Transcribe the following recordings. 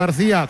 García,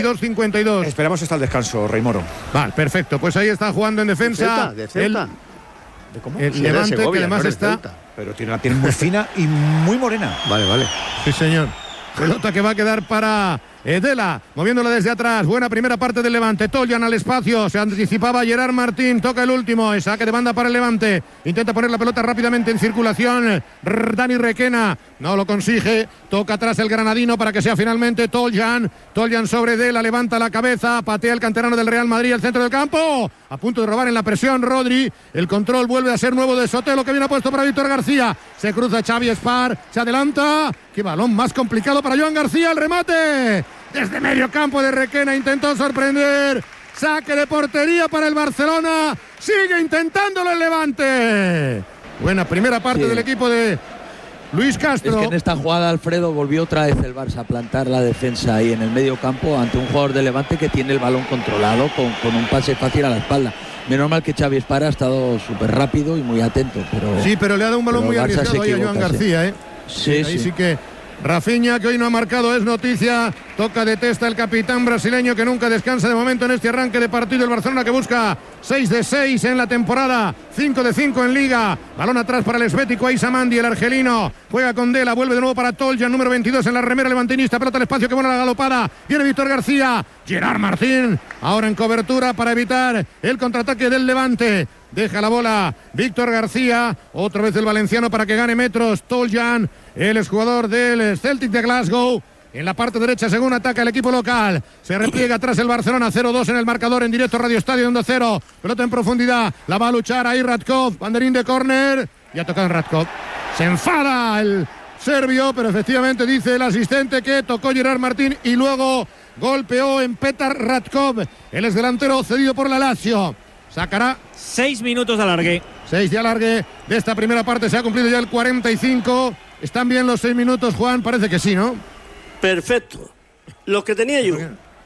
42-52. Esperamos hasta el descanso, Rey Moro. Vale, perfecto. Pues ahí está jugando en defensa. De Celta. ¿De cómo? El Sí, Levante, de Segovia, que además no está. Celta. Pero tiene la piel muy fina y muy morena. Vale. Sí, señor. Pelota que va a quedar para Edela, moviéndola desde atrás. Buena primera parte del Levante. Toljan al espacio. Se anticipaba Gerard Martín. Toca el último. Saque de banda para el Levante. Intenta poner la pelota rápidamente en circulación. Dani Requena no lo consigue. Toca atrás el granadino para que sea finalmente Toljan. Toljan sobre Edela. Levanta la cabeza. Patea el canterano del Real Madrid al centro del campo. A punto de robar en la presión Rodri. El control vuelve a ser nuevo de Sotelo, que viene puesto para Víctor García. Se cruza Xavi Espar. Se adelanta. Qué balón más complicado para Joan García. El remate desde medio campo de Requena, intentó sorprender. Saque de portería para el Barcelona. Sigue intentándolo el Levante. Buena primera parte del equipo de Luis Castro. Es que en esta jugada, Alfredo, volvió otra vez el Barça a plantar la defensa ahí en el medio campo ante un jugador de Levante que tiene el balón controlado con un pase fácil a la espalda. Menos mal que Xavi Espar ha estado súper rápido y muy atento. Pero le ha dado un balón muy arriesgado ahí a Joan García. Sí que Rafinha, que hoy no ha marcado, es noticia. Toca de testa el capitán brasileño, que nunca descansa de momento en este arranque de partido. El Barcelona, que busca 6 de 6 en la temporada, 5 de 5 en Liga. Balón atrás para el esbético Aizamandi, el argelino. Juega con Dela, vuelve de nuevo para Toljan, número 22 en la remera levantinista. Pelota al espacio, que buena la galopada. Viene Víctor García. Gerard Martín, ahora en cobertura para evitar el contraataque del Levante. Deja la bola Víctor García, otra vez el valenciano para que gane metros. Toljan, el exjugador del Celtic de Glasgow. En la parte derecha, según ataca el equipo local. Se repliega atrás el Barcelona, 0-2 en el marcador en directo Radio Estadio 2-0. Pelota en profundidad, la va a luchar ahí Radkov. Banderín de córner, y ha tocado en Radkov. Se enfada el serbio, pero efectivamente dice el asistente que tocó Gerard Martín y luego golpeó en Petar Radkov. El exdelantero cedido por la Lazio. Sacará 6 minutos de alargue. 6 de alargue de esta primera parte. Se ha cumplido ya el 45. ¿Están bien los 6 minutos, Juan? Parece que sí, ¿no? Perfecto. Los que tenía yo.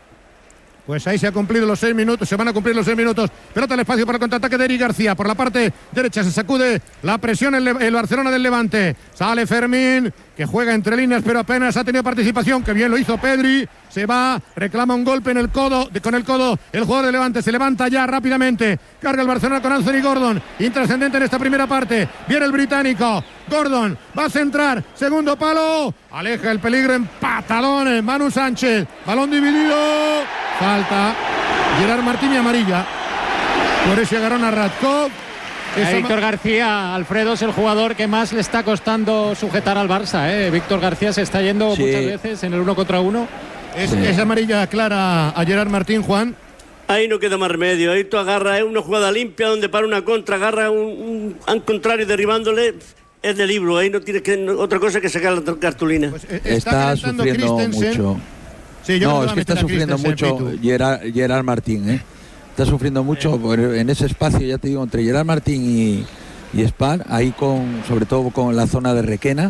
Pues ahí se ha cumplido los 6 minutos, se van a cumplir los 6 minutos. Pelota al espacio para el contraataque de Eric García. Por la parte derecha se sacude la presión el Barcelona del Levante. Sale Fermín, que juega entre líneas, pero apenas ha tenido participación. Que bien lo hizo Pedri. Se va, reclama un golpe en el codo, con el codo. El jugador del Levante se levanta ya rápidamente. Carga el Barcelona con Anthony Gordon. Intrascendente en esta primera parte. Viene el británico. Gordon va a centrar. Segundo palo. Aleja el peligro en patadón. Manu Sánchez. Balón dividido. Falta. Gerard Martín y amarilla. Por ese agarrón a Radkov. Víctor García, Alfredo, es el jugador que más le está costando sujetar al Barça. Víctor García se está yendo muchas veces en el 1 contra 1. Es amarilla clara a Gerard Martín, Juan. Ahí no queda más remedio. Ahí tú agarras una jugada limpia donde para una contra, agarra un contrario derribándole. Es de libro. Ahí no tienes otra cosa que sacar la cartulina. Pues está sufriendo mucho. Sí, no, es que está sufriendo mucho Gerard Martín. Está sufriendo mucho en ese espacio, ya te digo, entre Gerard Martín y Spar, ahí sobre todo con la zona de Requena.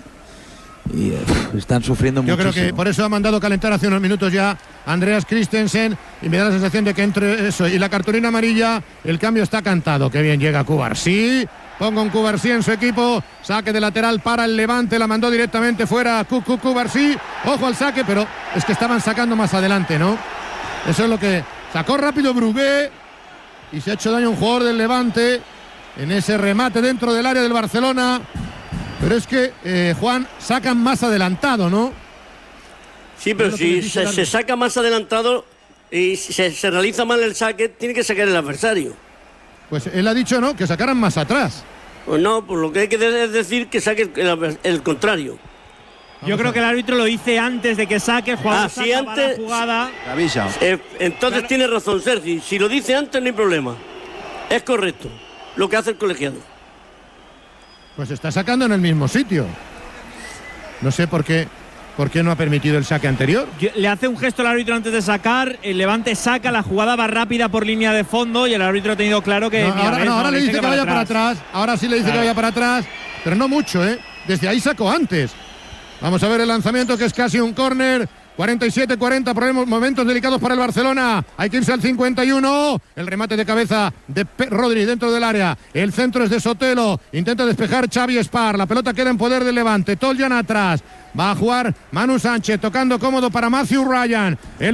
Y están sufriendo mucho. Yo creo que por eso ha mandado calentar hace unos minutos ya Andreas Christensen, y me da la sensación de que entre eso y la cartulina amarilla el cambio está cantado. Qué bien llega Cubarsí. Ponga un Cubarsí en su equipo. Saque de lateral para el Levante. La mandó directamente fuera Cubarsí. Ojo al saque, pero es que estaban sacando más adelante, ¿no? Eso es lo que sacó rápido Brugué y se ha hecho daño a un jugador del Levante en ese remate dentro del área del Barcelona. Pero es que, Juan, sacan más adelantado, ¿no? Sí, pero si se saca más adelantado y se realiza mal el saque, tiene que sacar el adversario. Pues él ha dicho, ¿no?, que sacaran más atrás. Pues no, pues lo que hay que decir que saque el contrario. Yo creo que el árbitro lo dice antes de que saque el jugador. Sí, antes la jugada. Avisa. Entonces claro, tiene razón Sergi. Si lo dice antes no hay problema. Es correcto lo que hace el colegiado. Pues está sacando en el mismo sitio. No sé por qué no ha permitido el saque anterior. Le hace un gesto al árbitro antes de sacar. El Levante saca, la jugada va rápida por línea de fondo y el árbitro ha tenido claro que. Ahora le dice que vaya para atrás. Ahora sí le dice que vaya para atrás. Pero no mucho, ¿eh? Desde ahí sacó antes. Vamos a ver el lanzamiento, que es casi un córner. 47-40, momentos delicados para el Barcelona. Hay que irse al 51. El remate de cabeza de Rodri dentro del área. El centro es de Sotelo. Intenta despejar Xavi Espar. La pelota queda en poder del Levante. Toljan atrás. Va a jugar Manu Sánchez, tocando cómodo para Matthew Ryan.